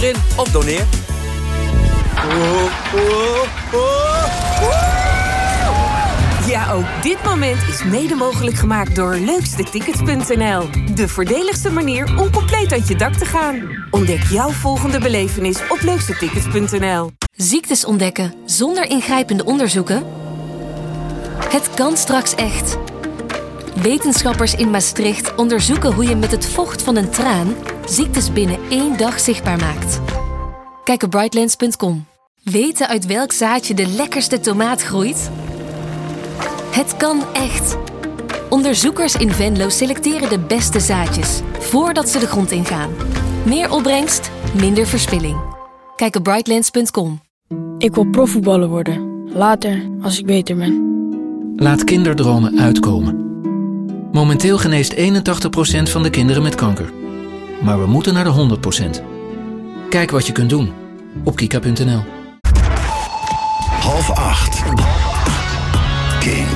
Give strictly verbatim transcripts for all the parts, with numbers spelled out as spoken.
in of doneer. Oh, oh, oh, oh. Ja, ook dit moment is mede mogelijk gemaakt door leukste tickets punt n l. De voordeligste manier om compleet uit je dak te gaan. Ontdek jouw volgende belevenis op leukste tickets punt n l. Ziektes ontdekken zonder ingrijpende onderzoeken? Het kan straks echt. Wetenschappers in Maastricht onderzoeken hoe je met het vocht van een traan ziektes binnen één dag zichtbaar maakt. Kijk op brightlands punt com. Weten uit welk zaadje de lekkerste tomaat groeit? Het kan echt. Onderzoekers in Venlo selecteren de beste zaadjes voordat ze de grond ingaan. Meer opbrengst, minder verspilling. Kijk op brightlands punt com. Ik wil profvoetballer worden. Later, als ik beter ben. Laat kinderdromen uitkomen. Momenteel geneest eenentachtig procent van de kinderen met kanker. Maar we moeten naar de honderd procent. Kijk wat je kunt doen op kika punt n l. Half acht. Kink.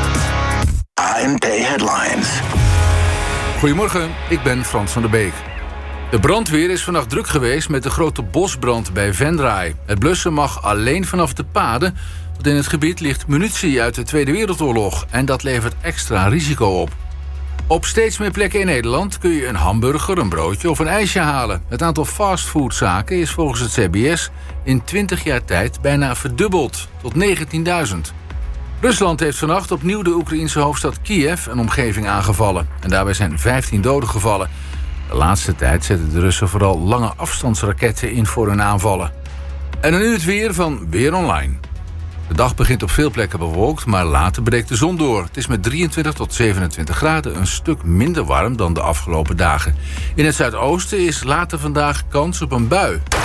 A N P Headlines. Goedemorgen, ik ben Frans van der Beek. De brandweer is vannacht druk geweest met de grote bosbrand bij Venray. Het blussen mag alleen vanaf de paden, want in het gebied ligt munitie uit de Tweede Wereldoorlog en dat levert extra risico op. Op steeds meer plekken in Nederland kun je een hamburger, een broodje of een ijsje halen. Het aantal fastfoodzaken is volgens het C B S in twintig jaar tijd bijna verdubbeld, tot negentienduizend. Rusland heeft vannacht opnieuw de Oekraïense hoofdstad Kiev en omgeving aangevallen. En daarbij zijn vijftien doden gevallen. De laatste tijd zetten de Russen vooral lange afstandsraketten in voor hun aanvallen. En dan nu het weer van Weer Online. De dag begint op veel plekken bewolkt, maar later breekt de zon door. Het is met drieëntwintig tot zevenentwintig graden een stuk minder warm dan de afgelopen dagen. In het zuidoosten is later vandaag kans op een bui.